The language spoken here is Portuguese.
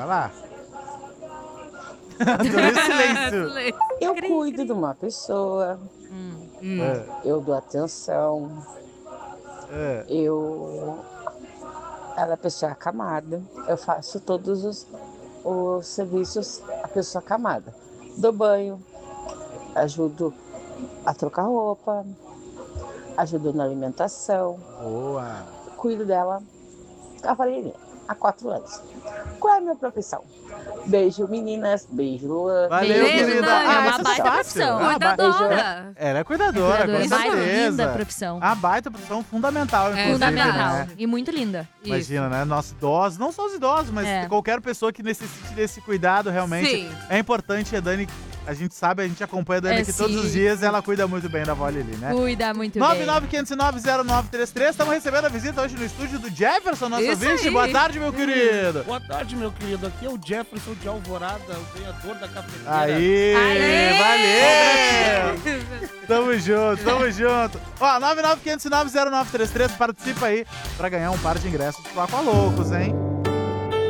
vai lá. Adorei o silêncio. Eu cuido de uma pessoa, eu dou atenção, ela é pessoa acamada, eu faço todos os serviços a pessoa acamada. Dou banho, ajudo a trocar roupa, ajudo na alimentação. Boa. Cuido dela, cavaleirinha, há 4 anos. Qual é a minha profissão? Beijo, meninas. Beijo, Luan. Valeu, Beijo, querida. Dani, Ah, uma essa é baita fácil. profissão. Cuidadora. Ela é cuidadora, com Mais certeza. linda profissão. A baita profissão fundamental, inclusive, Fundamental. né? E muito linda. Imagina, né? Nossos idosos, não só os idosos, mas qualquer pessoa que necessite desse cuidado, realmente. Sim. É importante. A Dani, a gente sabe, a gente acompanha a Dani aqui todos os dias e ela cuida muito bem da avó Lili, né? Cuida muito bem. 995090933. Estamos recebendo a visita hoje no estúdio do Jefferson, nosso Isso ouvinte. aí. Boa tarde, meu querido. Boa tarde, meu querido. Aqui é o Jefferson de Alvorada, o ganhador da cafeteira. Aí, valeu! Tamo junto, tamo junto. Ó, 995090933, participa aí pra ganhar um par de ingressos pro Aqua Loucos, hein?